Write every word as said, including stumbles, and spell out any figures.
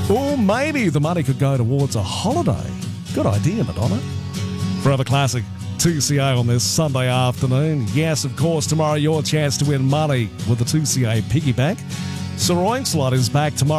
Or maybe the money could go towards a holiday. Good idea, Madonna. For other classic two C A on this Sunday afternoon. Yes, of course, tomorrow your chance to win money with the two C A piggy bank. Sir Oinslot is back tomorrow.